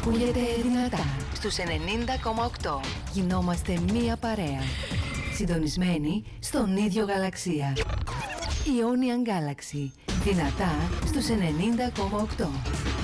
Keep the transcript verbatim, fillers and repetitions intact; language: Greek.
ακούγεται δυνατά στους ενενήντα κόμμα οκτώ. Γινόμαστε μία παρέα. Συντονισμένοι στον ίδιο γαλαξία. Ionian Galaxy. Δυνατά στους ενενήντα κόμμα οκτώ.